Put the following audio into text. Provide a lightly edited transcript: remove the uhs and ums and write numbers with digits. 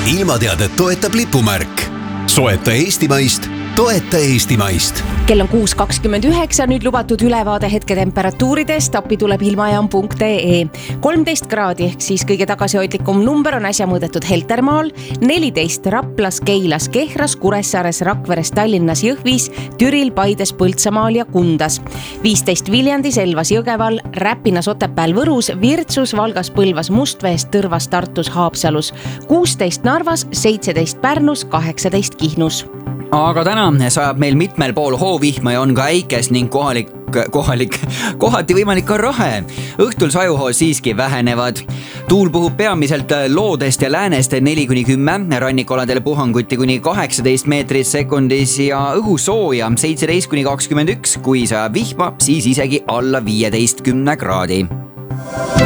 ilmateadet toetab lipumärk. Soeta eestimaist, toeta eestimaist. Kell on 6.29, nüüd lubatud ülevaade hetketemperatuuridest. Appi tuleb ilmajaam.ee. 13 kraadi ehk siis kõige tagasihoidlikum number on äsja mõõdetud Heltermaal, 14 Raplas, Keilas, Kehras, Kuressaares, Rakveres, Tallinnas, Jõhvis, Türil, Paides, Põltsamaal ja Kundas. 15 Viljandis, Elvas, Jõgeval, Räpinas, Otepääl, Võrus, Virtsus, Valgas, Põlvas, Mustvees, Tõrvas, Tartus, Haapsalus, 16 Narvas, 17 Pärnus, 18 Kihnus. Aga täna sajab meil mitmel pool hoovihma ja on ka äikes ning kohati võimalik ka rahe. Õhtul sajuhoos siiski vähenevad. Tuul puhub peamiselt loodest ja läänest 4-10, rannikoladel puhanguti kuni 18 meetrit sekundis ja õhusooja 17-21, kui sajab vihma, siis isegi alla 15 kraadi.